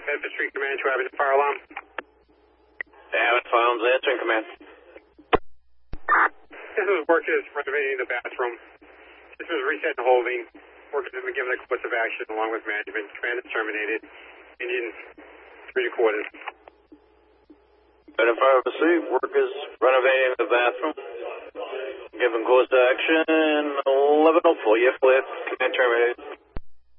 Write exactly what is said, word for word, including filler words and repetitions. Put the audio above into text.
Bedford Street Command, you having a fire alarm? Abbott Farms answering command. This is workers renovating the bathroom. This was reset and holding. Workers have been given a course of action along with management. Command is terminated. Indian three quarters. Better fire received. Workers renovating the bathroom. Given course to action.